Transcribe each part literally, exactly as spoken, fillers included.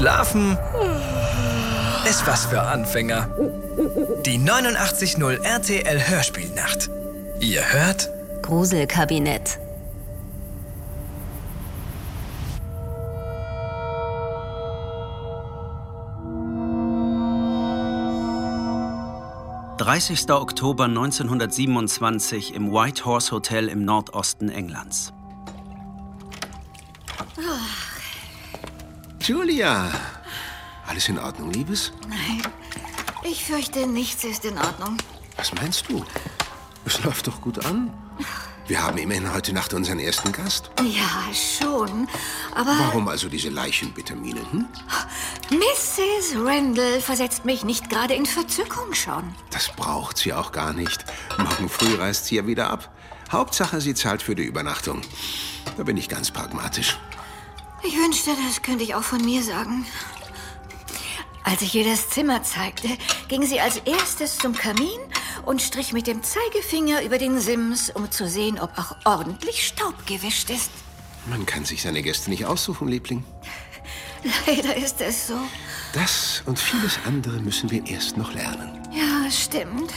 Schlafen ist was für Anfänger. Die neunundachtzig Komma null R T L Hörspielnacht. Ihr hört Gruselkabinett. dreißigster Oktober neunzehnhundertsiebenundzwanzig im White Horse Hotel im Nordosten Englands. Julia! Alles in Ordnung, Liebes? Nein, ich fürchte, nichts ist in Ordnung. Was meinst du? Es läuft doch gut an. Wir haben immerhin heute Nacht unseren ersten Gast. Ja, schon, aber... Warum also diese Leichenvitamine, hm? Misses Randall versetzt mich nicht gerade in Verzückung schon. Das braucht sie auch gar nicht. Morgen früh reist sie ja wieder ab. Hauptsache, sie zahlt für die Übernachtung. Da bin ich ganz pragmatisch. Ich wünschte, das könnte ich auch von mir sagen. Als ich ihr das Zimmer zeigte, ging sie als erstes zum Kamin und strich mit dem Zeigefinger über den Sims, um zu sehen, ob auch ordentlich Staub gewischt ist. Man kann sich seine Gäste nicht aussuchen, Liebling. Leider ist es so. Das und vieles andere müssen wir erst noch lernen. Ja, stimmt.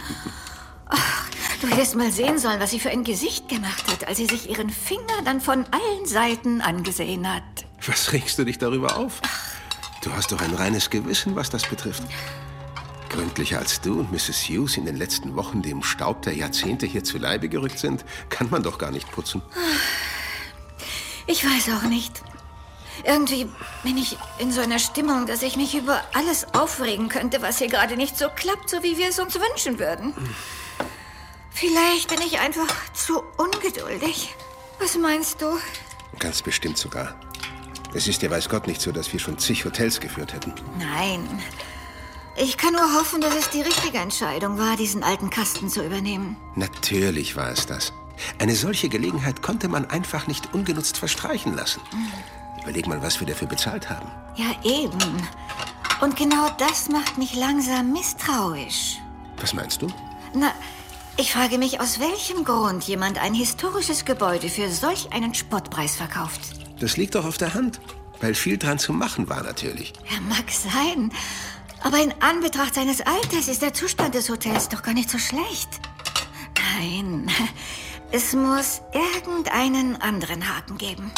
Ach, du hättest mal sehen sollen, was sie für ein Gesicht gemacht hat, als sie sich ihren Finger dann von allen Seiten angesehen hat. Was regst du dich darüber auf? Du hast doch ein reines Gewissen, was das betrifft. Gründlicher als du und Misses Hughes in den letzten Wochen dem Staub der Jahrzehnte hier zu Leibe gerückt sind, kann man doch gar nicht putzen. Ich weiß auch nicht. Irgendwie bin ich in so einer Stimmung, dass ich mich über alles aufregen könnte, was hier gerade nicht so klappt, so wie wir es uns wünschen würden. Vielleicht bin ich einfach zu ungeduldig. Was meinst du? Ganz bestimmt sogar. Es ist ja weiß Gott nicht so, dass wir schon zig Hotels geführt hätten. Nein. Ich kann nur hoffen, dass es die richtige Entscheidung war, diesen alten Kasten zu übernehmen. Natürlich war es das. Eine solche Gelegenheit konnte man einfach nicht ungenutzt verstreichen lassen. Mhm. Überleg mal, was wir dafür bezahlt haben. Ja, eben. Und genau das macht mich langsam misstrauisch. Was meinst du? Na, ich frage mich, aus welchem Grund jemand ein historisches Gebäude für solch einen Spottpreis verkauft. Das liegt doch auf der Hand, weil viel dran zu machen war natürlich. Ja, mag sein. Aber in Anbetracht seines Alters ist der Zustand des Hotels doch gar nicht so schlecht. Nein, es muss irgendeinen anderen Haken geben.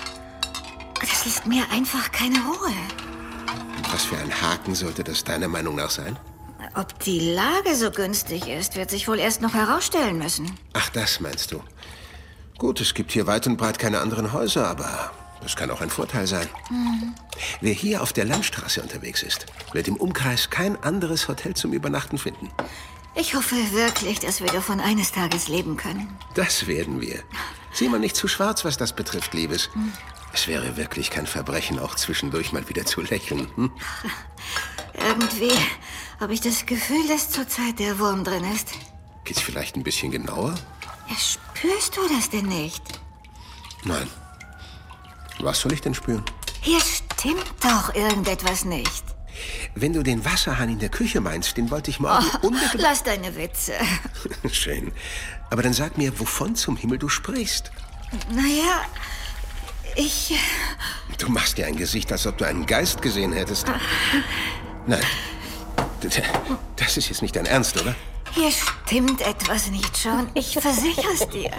Das lässt mir einfach keine Ruhe. Und was für ein Haken sollte das deiner Meinung nach sein? Ob die Lage so günstig ist, wird sich wohl erst noch herausstellen müssen. Ach, das meinst du. Gut, es gibt hier weit und breit keine anderen Häuser, aber das kann auch ein Vorteil sein. Mhm. Wer hier auf der Landstraße unterwegs ist, wird im Umkreis kein anderes Hotel zum Übernachten finden. Ich hoffe wirklich, dass wir davon eines Tages leben können. Das werden wir. Sieh mal nicht zu schwarz, was das betrifft, Liebes. Mhm. Es wäre wirklich kein Verbrechen, auch zwischendurch mal wieder zu lächeln. Hm? Irgendwie habe ich das Gefühl, dass zurzeit der Wurm drin ist. Geht's vielleicht ein bisschen genauer? Ja, spürst du das denn nicht? Nein. Was soll ich denn spüren? Hier stimmt doch irgendetwas nicht. Wenn du den Wasserhahn in der Küche meinst, den wollte ich morgen oh, unbedingt... Lass deine Witze. Schön. Aber dann sag mir, wovon zum Himmel du sprichst. Naja, ich... Du machst dir ein Gesicht, als ob du einen Geist gesehen hättest. Nein. Das ist jetzt nicht dein Ernst, oder? Hier stimmt etwas nicht schon. Ich versichere es dir.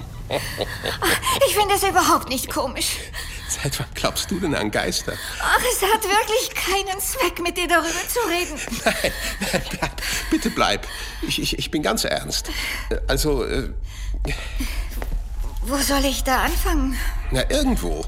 Ich finde es überhaupt nicht komisch. Seit wann glaubst du denn an Geister? Ach, es hat wirklich keinen Zweck, mit dir darüber zu reden. Nein, nein, bleib. Bitte bleib. Ich, ich, ich bin ganz ernst. Also, äh... Wo soll ich da anfangen? Na, irgendwo.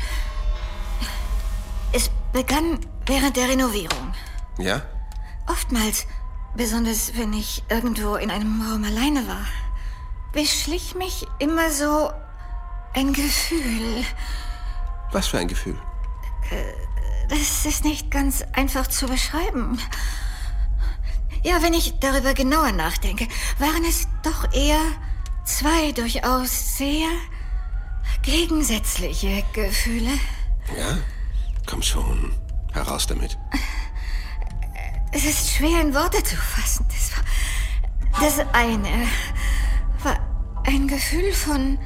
Es begann während der Renovierung. Ja? Oftmals, besonders wenn ich irgendwo in einem Raum alleine war, beschlich mich immer so ein Gefühl. Was für ein Gefühl? Das ist nicht ganz einfach zu beschreiben. Ja, wenn ich darüber genauer nachdenke, waren es doch eher zwei durchaus sehr gegensätzliche Gefühle. Ja? Komm schon, heraus damit. Es ist schwer in Worte zu fassen. Das war, das eine war ein Gefühl von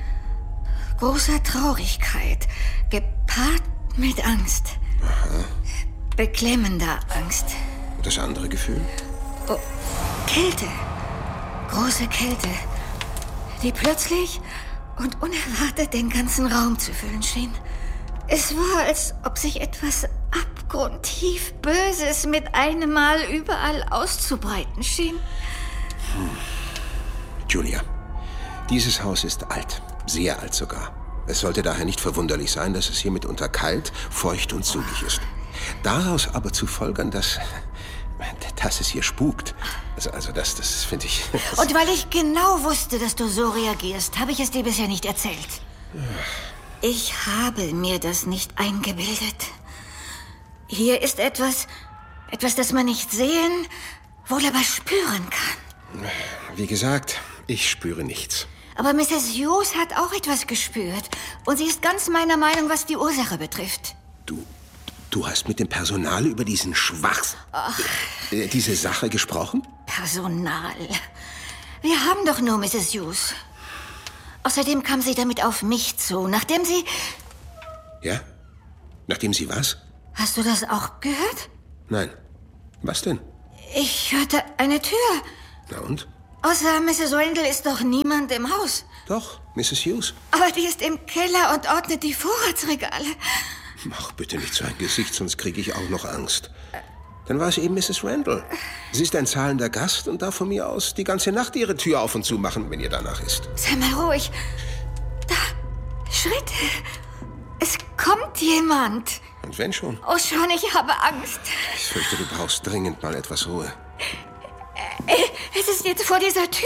großer Traurigkeit, gepaart mit Angst. Aha. beklemmender Angst. Das andere Gefühl? Oh, Kälte. Große Kälte, die plötzlich und unerwartet den ganzen Raum zu füllen schien. Es war, als ob sich etwas abgrundtief Böses mit einem Mal überall auszubreiten schien. Hm. Julia, dieses Haus ist alt, sehr alt sogar. Es sollte daher nicht verwunderlich sein, dass es hier mitunter kalt, feucht und zugig ist. Daraus aber zu folgern, dass, dass es hier spukt, also, also das, das finde ich... Das und weil ich genau wusste, dass du so reagierst, habe ich es dir bisher nicht erzählt. Ich habe mir das nicht eingebildet. Hier ist etwas, etwas, das man nicht sehen, wohl aber spüren kann. Wie gesagt, ich spüre nichts. Aber Misses Hughes hat auch etwas gespürt. Und sie ist ganz meiner Meinung, was die Ursache betrifft. Du, du hast mit dem Personal über diesen Schwachs... Äh, diese Sache gesprochen? Personal? Wir haben doch nur Misses Hughes. Außerdem kam sie damit auf mich zu, nachdem sie... Ja? Nachdem sie was? Hast du das auch gehört? Nein. Was denn? Ich hörte eine Tür. Na und? Außer Misses Randall ist doch niemand im Haus. Doch, Misses Hughes. Aber die ist im Keller und ordnet die Vorratsregale. Mach bitte nicht so ein Gesicht, sonst kriege ich auch noch Angst. Dann war es eben Misses Randall. Sie ist ein zahlender Gast und darf von mir aus die ganze Nacht ihre Tür auf und zu machen, wenn ihr danach ist. Sei mal ruhig. Da, Schritte. Es kommt jemand. Und wenn schon? Oh, schon, ich habe Angst. Ich fürchte, du brauchst dringend mal etwas Ruhe. Es ist jetzt vor dieser Tür.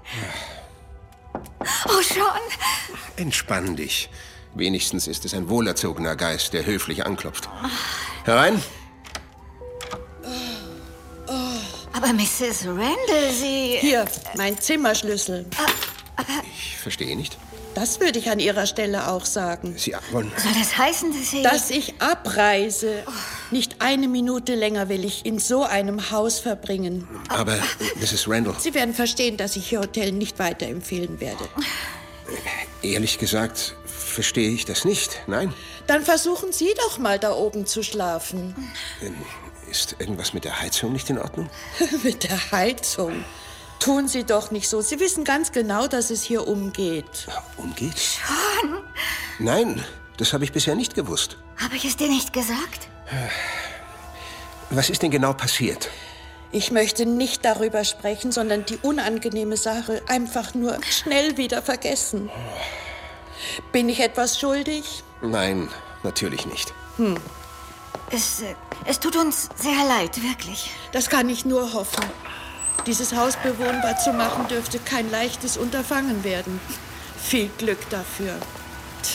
Oh, schon. Entspann dich. Wenigstens ist es ein wohlerzogener Geist, der höflich anklopft. Herein. Aber Misses Randall, Sie... Hier, mein Zimmerschlüssel. Ich verstehe nicht. Das würde ich an Ihrer Stelle auch sagen. Sie wollen... Soll das heißen, dass Sie... Dass ich abreise. Nicht eine Minute länger will ich in so einem Haus verbringen. Aber, Misses Randall... Sie werden verstehen, dass ich Ihr Hotel nicht weiterempfehlen werde. Ehrlich gesagt, verstehe ich das nicht. Nein. Dann versuchen Sie doch mal, da oben zu schlafen. Ist irgendwas mit der Heizung nicht in Ordnung? Mit der Heizung? Tun Sie doch nicht so. Sie wissen ganz genau, dass es hier umgeht. Umgeht? Schon? Nein, das habe ich bisher nicht gewusst. Habe ich es dir nicht gesagt? Was ist denn genau passiert? Ich möchte nicht darüber sprechen, sondern die unangenehme Sache einfach nur schnell wieder vergessen. Bin ich etwas schuldig? Nein, natürlich nicht. Hm. Es, äh, es tut uns sehr leid, wirklich. Das kann ich nur hoffen. Dieses Haus bewohnbar zu machen, dürfte kein leichtes Unterfangen werden. Viel Glück dafür. Tch.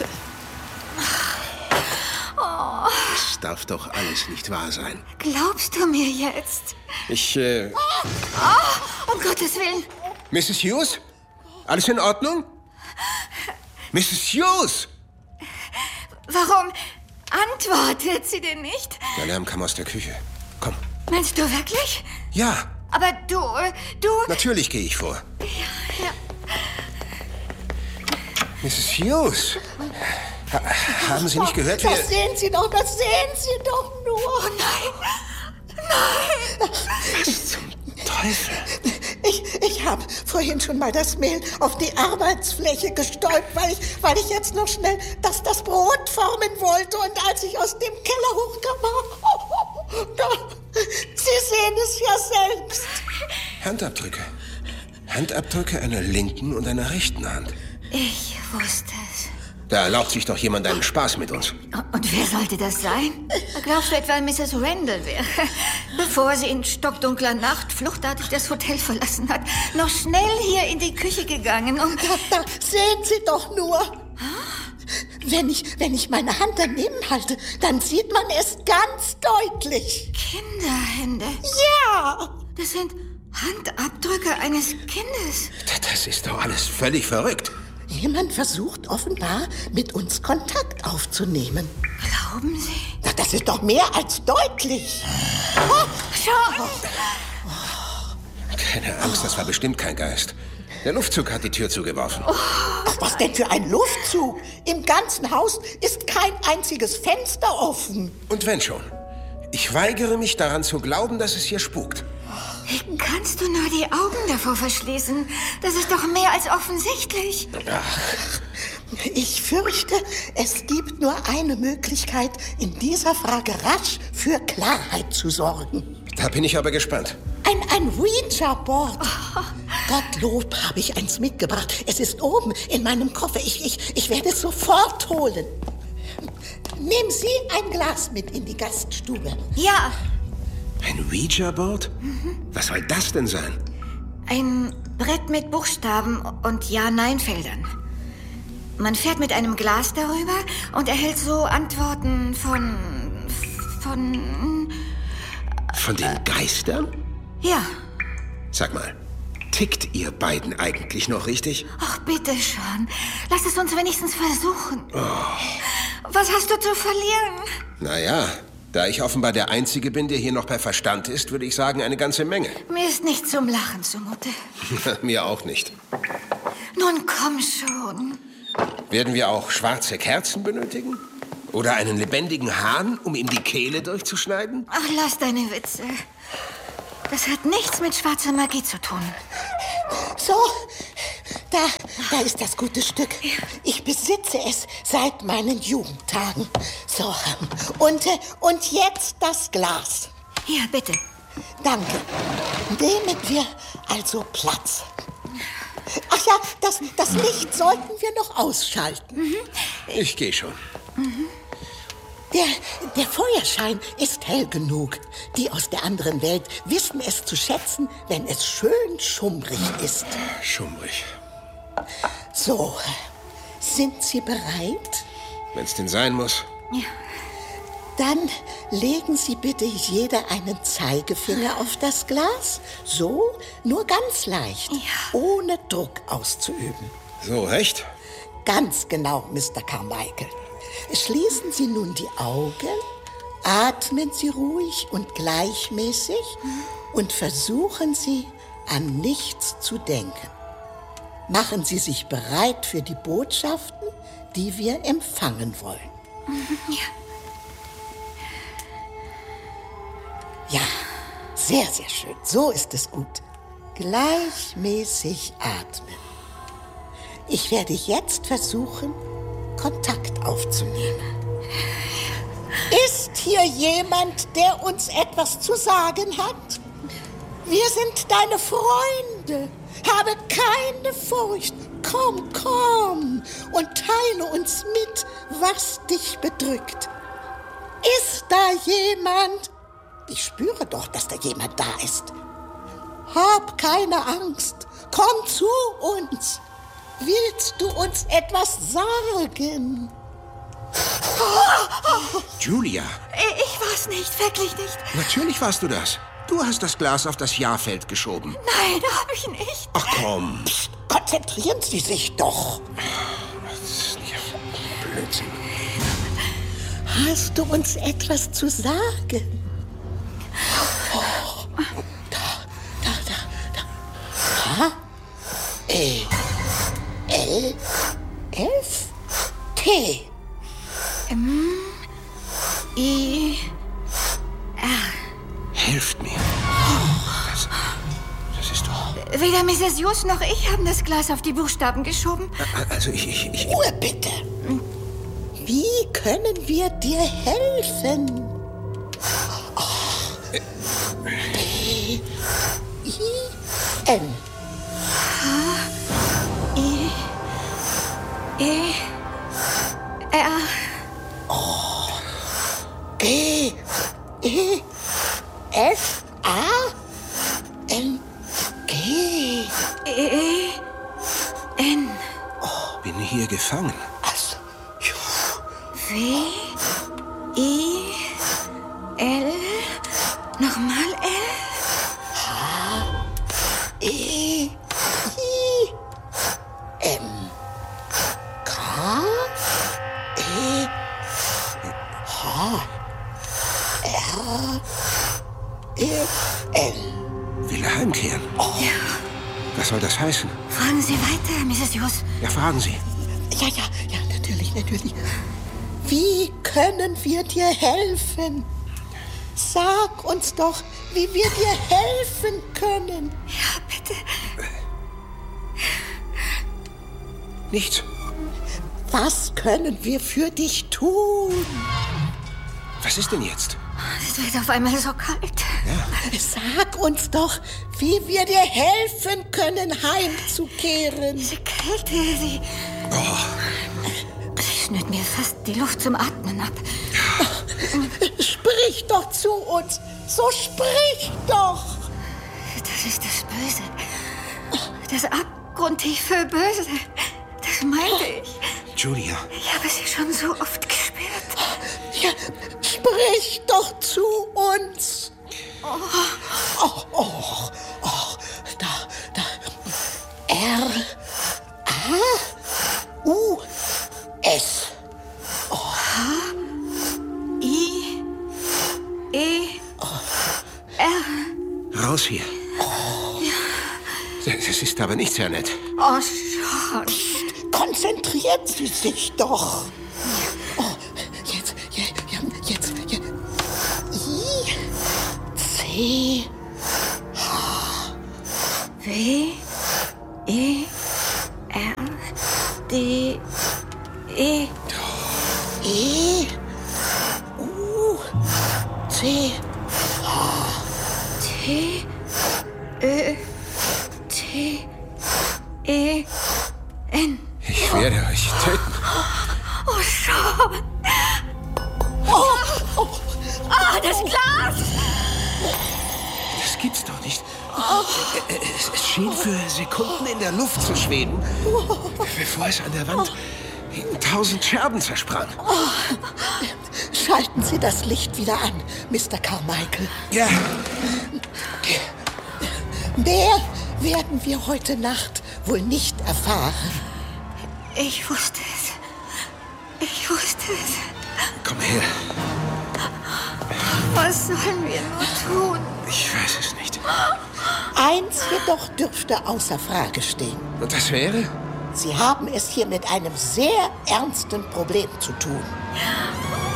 Oh. Das darf doch alles nicht wahr sein. Glaubst du mir jetzt? Ich, äh... Oh, um Gottes Willen. Misses Hughes? Alles in Ordnung? Misses Hughes! Warum antwortet sie denn nicht? Der Lärm kam aus der Küche. Komm. Meinst du wirklich? Ja. Aber du, du... Natürlich gehe ich vor. Ja, ja. Misses Hughes, ha haben Sie nicht gehört, wie... Das sehen Sie doch, das sehen Sie doch nur. Oh nein, nein. Was zum Teufel? Ich, ich habe vorhin schon mal das Mehl auf die Arbeitsfläche gestäubt, weil ich, weil ich jetzt noch schnell das, das Brot formen wollte. Und als ich aus dem Keller hochkam, oh, da, Sie sehen es ja selbst. Handabdrücke. Handabdrücke einer linken und einer rechten Hand. Ich wusste es. Da erlaubt sich doch jemand einen Spaß mit uns. Und wer sollte das sein? Glaubst du etwa, Misses Randall wäre, bevor sie in stockdunkler Nacht fluchtartig das Hotel verlassen hat, noch schnell hier in die Küche gegangen, um... Da, da sehen Sie doch nur. Wenn ich, wenn ich meine Hand daneben halte, dann sieht man es ganz deutlich. Kinderhände? Ja! Das sind Handabdrücke eines Kindes. Das ist doch alles völlig verrückt. Jemand versucht offenbar, mit uns Kontakt aufzunehmen. Glauben Sie? Na, das ist doch mehr als deutlich. Oh, schon! Keine Angst, das war bestimmt kein Geist. Der Luftzug hat die Tür zugeworfen. Oh. Ach, was denn für ein Luftzug? Im ganzen Haus ist kein einziges Fenster offen. Und wenn schon. Ich weigere mich daran zu glauben, dass es hier spukt. Wie kannst du nur die Augen davor verschließen? Das ist doch mehr als offensichtlich. Ach. Ich fürchte, es gibt nur eine Möglichkeit, in dieser Frage rasch für Klarheit zu sorgen. Da bin ich aber gespannt. Ein, ein Ouija-Board. Oh. Gottlob habe ich eins mitgebracht. Es ist oben in meinem Koffer. Ich, ich, ich werde es sofort holen. Nehmen Sie ein Glas mit in die Gaststube. Ja. Ein Ouija-Board? Mhm. Was soll das denn sein? Ein Brett mit Buchstaben und Ja-Nein-Feldern. Man fährt mit einem Glas darüber und erhält so Antworten von... von... Von den Geistern? Ja. Sag mal, tickt ihr beiden eigentlich noch richtig? Ach, bitte schon. Lass es uns wenigstens versuchen. Oh. Was hast du zu verlieren? Naja, da ich offenbar der Einzige bin, der hier noch bei Verstand ist, würde ich sagen, eine ganze Menge. Mir ist nicht zum Lachen zumute. Mir auch nicht. Nun komm schon. Werden wir auch schwarze Kerzen benötigen? Oder einen lebendigen Hahn, um ihm die Kehle durchzuschneiden? Ach, lass deine Witze. Das hat nichts mit schwarzer Magie zu tun. So, da, da ist das gute Stück. Ich besitze es seit meinen Jugendtagen. So, und, und jetzt das Glas. Hier, bitte. Danke. Nehmen wir also Platz. Ach ja, das, das Licht sollten wir noch ausschalten. Mhm. Ich gehe schon. Mhm. Der, der Feuerschein ist hell genug. Die aus der anderen Welt wissen es zu schätzen, wenn es schön schummrig ist. Schummrig. So, sind Sie bereit? Wenn es denn sein muss. Ja. Dann legen Sie bitte jeder einen Zeigefinger auf das Glas. So, nur ganz leicht, ja. Ohne Druck auszuüben. So, recht? Ganz genau, Mister Carmichael. Schließen Sie nun die Augen, atmen Sie ruhig und gleichmäßig und versuchen Sie, an nichts zu denken. Machen Sie sich bereit für die Botschaften, die wir empfangen wollen. Ja. Ja, sehr, sehr schön. So ist es gut. Gleichmäßig atmen. Ich werde jetzt versuchen, Kontakt aufzunehmen. Ist hier jemand, der uns etwas zu sagen hat? Wir sind deine Freunde. Habe keine Furcht. Komm, komm und teile uns mit, was dich bedrückt. Ist da jemand? Ich spüre doch, dass da jemand da ist. Hab keine Angst. Komm zu uns. Willst du uns etwas sagen? Julia. Ich war's nicht, wirklich nicht. Natürlich warst du das. Du hast das Glas auf das Ja-Feld geschoben. Nein, hab ich nicht. Ach komm. Psst, konzentrieren Sie sich doch. Das ist nicht Blödsinn. Hast du uns etwas zu sagen? Oh, da, da, da, da. H, E, L, F, T. M, I, R. Helft mir. Das, das ist doch... Weder Misses Jus noch ich haben das Glas auf die Buchstaben geschoben. Also ich... ich, ich Ruhe bitte. Wie können wir dir helfen? B, I, N. H, I, E, R. O, G, E, F, A, N, G. E, N. bin hier gefangen. Also, W, I, L, nochmal L. H, E, I, M. K, E, H, R, E, N. Will er heimkehren? Ja. Was soll das heißen? Fragen Sie weiter, Misses Jus. Ja, fragen Sie. Ja, ja, ja, natürlich, natürlich. Wie können wir dir helfen? Sag uns doch, wie wir dir helfen können. Ja, bitte. Nichts. Was können wir für dich tun? Was ist denn jetzt? Es wird auf einmal so kalt. Sag uns doch, wie wir dir helfen können, heimzukehren. Diese Kälte, sie... Sie schnürt mir fast die Luft zum Atmen ab. Sprich doch zu uns. So sprich doch. Das ist das Böse. Das abgrundtiefe Böse. Das meinte ich. Julia. Ich habe sie schon so oft gespürt. Ja, sprich doch zu uns. Oh, oh, oh, oh, da, da. R, A, U, S. I, E, R. Raus hier. Das ist aber nicht sehr nett. Oh, schon. Konzentriert Sie sich doch. Oh, jetzt, ja, ja, jetzt, ja. I, C, W, E, R, D, E. E, U, C, T, Ö, T, E, N. Ich werde euch töten. Oh, schon. Oh, oh, oh, das Glas. Das gibt's doch nicht. Es, es schien für Sekunden in der Luft zu schweben, bevor es an der Wand in tausend Scherben zersprang. Schalten Sie das Licht wieder an, Mister Carmichael. Ja. Mehr werden wir heute Nacht wohl nicht erfahren. Ich wusste es. Ich wusste es. Komm her. Was sollen wir nur tun? Ich weiß es nicht. Eins jedoch dürfte außer Frage stehen. Und das wäre? Sie haben es hier mit einem sehr ernsten Problem zu tun.